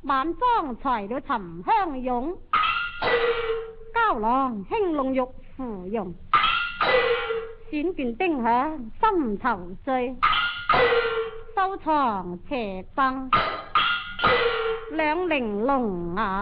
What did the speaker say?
晚裝材料沉香湧，膠囊興龍玉芙蓉，閃電叮響心頭醉，收藏斜燈兩玲瓏牙。